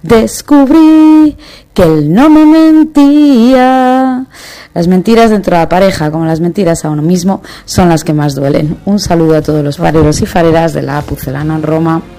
descubrí que él no me mentía. Las mentiras dentro de la pareja, como las mentiras a uno mismo, son las que más duelen. Un saludo a todos los fareros y fareras de la Pucelana en Roma.